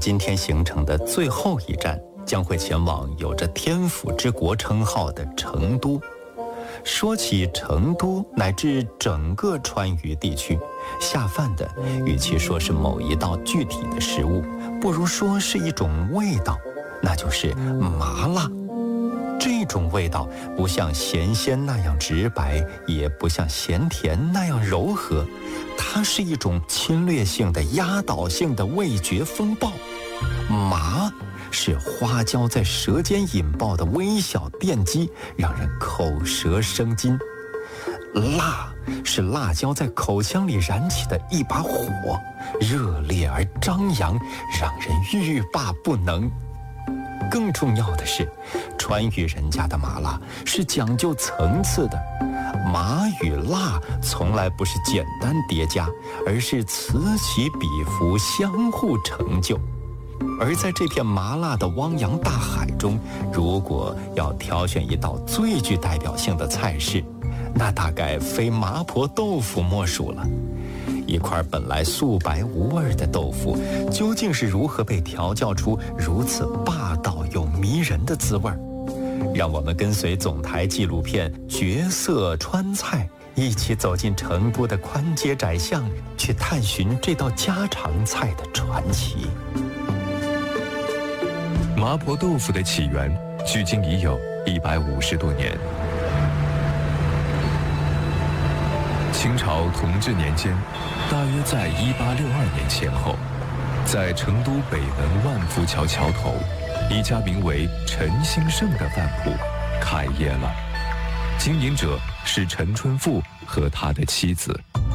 今天行程的最后一站将会前往有着天府之国称号的成都。说起成都乃至整个川渝地区，下饭的与其说是某一道具体的食物，不如说是一种味道，那就是麻辣。这种味道不像咸鲜那样直白，也不像咸甜那样柔和，它是一种侵略性的、压倒性的味觉风暴。麻是花椒在舌尖引爆的微小电击，让人口舌生津。辣是辣椒在口腔里燃起的一把火，热烈而张扬，让人欲罢不能。更重要的是，川渝人家的麻辣是讲究层次的，麻与辣从来不是简单叠加，而是此起彼伏，相互成就。而在这片麻辣的汪洋大海中，如果要挑选一道最具代表性的菜式，那大概非麻婆豆腐莫属了。一块本来素白无味的豆腐，究竟是如何被调教出如此霸道又迷人的滋味？让我们跟随总台纪录片《绝色川菜》，一起走进成都的宽街窄巷，去探寻这道家常菜的传奇。 麻婆豆腐的起源距今已有150多年。清朝同治年间，大约在1862年前后，在成都北门万福桥桥头，一家名为陈兴盛的饭铺开业了。经营者是陈春富和他的妻子。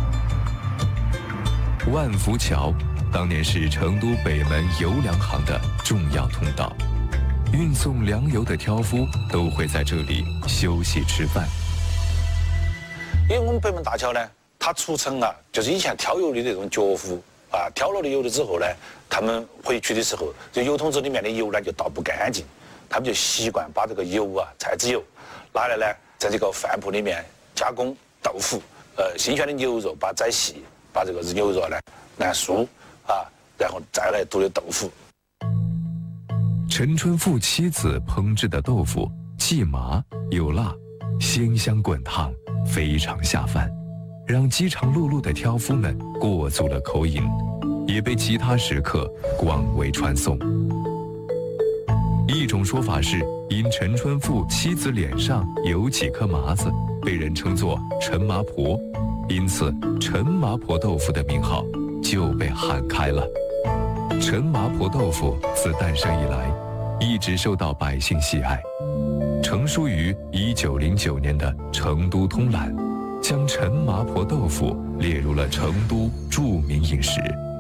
万福桥当年是成都北门油粮行的重要通道，运送粮油的挑夫都会在这里休息吃饭。 因为我们北门大桥呢，它出城啊，就是以前挑油的那种脚夫啊，挑了的油了之后呢，他们回去的时候，这油桶子里面的油呢就倒不干净，他们就习惯把这个油啊，菜籽油拿来呢，在这个饭铺里面加工豆腐，新鲜的牛肉把宰细，把这个牛肉呢来酥啊，然后再来剁的豆腐。 陈春富妻子烹制的豆腐既麻又辣，鲜香滚烫，非常下饭，让饥肠辘辘的挑夫们过足了口瘾，也被其他食客广为传颂。一种说法是，因陈春富妻子脸上有几颗麻子，被人称作陈麻婆，因此陈麻婆豆腐的名号就被喊开了。陈麻婆豆腐自诞生以来，一直受到百姓喜爱。成书于1909年的《成都通览》，将陈麻婆豆腐列入了成都著名饮食。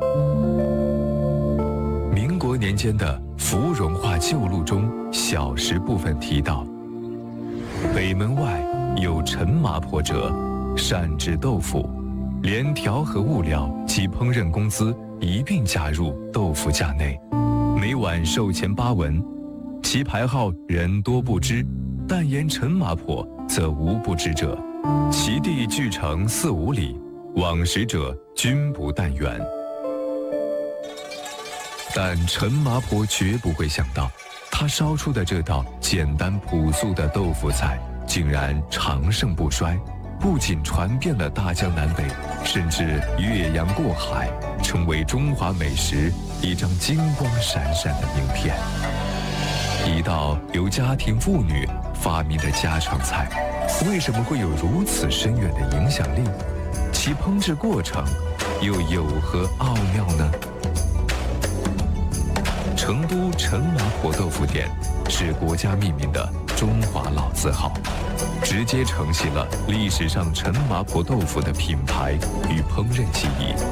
民国年间的《芙蓉话旧录》中小食部分提到，北门外有陈麻婆者，擅制豆腐，连调和物料及烹饪工资一并加入豆腐价内，每碗售钱8文，其牌号人多不知，但言陈麻婆则无不知者，其地距城4、5里，往食者均不但远。但陈麻婆绝不会想到，他烧出的这道简单朴素的豆腐菜竟然长盛不衰，不仅传遍了大江南北，甚至越洋过海，成为中华美食一张金光闪闪的名片。一道由家庭妇女发明的家常菜，为什么会有如此深远的影响力？其烹制过程又有何奥妙呢？成都陈麻婆豆腐店是国家命名的中华老字号，直接承袭了历史上陈麻婆豆腐的品牌与烹饪技艺。